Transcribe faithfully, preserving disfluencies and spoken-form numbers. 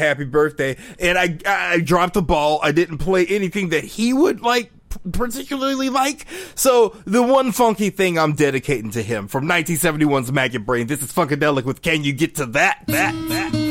happy birthday, and I, I dropped the ball. I didn't play anything that he would like, particularly like. So the one funky thing I'm dedicating to him from nineteen seventy-one's Maggot Brain. This is Funkadelic with Can You Get to That, That, That.